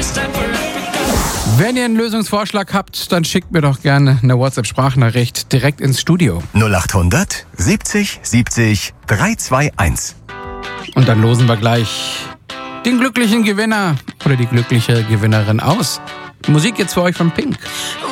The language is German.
Wenn ihr einen Lösungsvorschlag habt, dann schickt mir doch gerne eine WhatsApp-Sprachnachricht direkt ins Studio. 0800 70 70 321. Und dann losen wir gleich den glücklichen Gewinner oder die glückliche Gewinnerin aus. Musik jetzt für euch von Pink.